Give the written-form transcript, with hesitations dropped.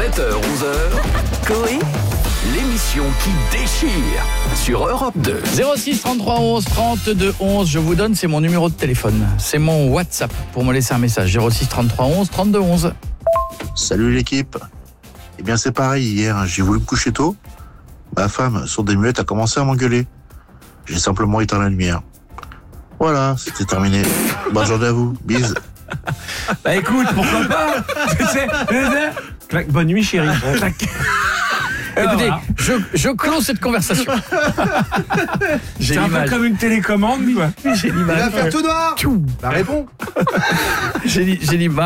7h-11h, Coé, l'émission qui déchire sur Europe 2. 06 33 11 32 11, je vous donne, c'est mon numéro de téléphone. C'est mon WhatsApp pour me laisser un message. 06 33 11 32 11. Salut l'équipe. Eh bien c'est pareil, hier j'ai voulu me coucher tôt. Ma femme, sur des muettes, a commencé à m'engueuler. J'ai simplement éteint la lumière. Voilà, c'était terminé. Bonne journée à vous, bisous. Bah écoute, pourquoi pas. Tu sais, clac, bonne nuit chérie. Clac. Écoutez, je clôt cette conversation. J'ai C'est un peu l'image. comme une télécommande, quoi. J'ai Il va l'image. faire tout noir. Bah réponds. J'ai l'image.